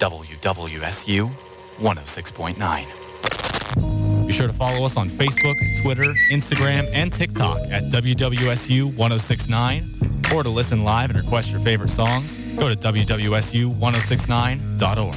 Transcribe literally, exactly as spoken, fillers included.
W W S U one oh six point nine. Be sure to follow us on Facebook, Twitter, Instagram, and TikTok at W W S U ten sixty-nine. Or to listen live and request your favorite songs, go to W W S U ten sixty-nine dot org.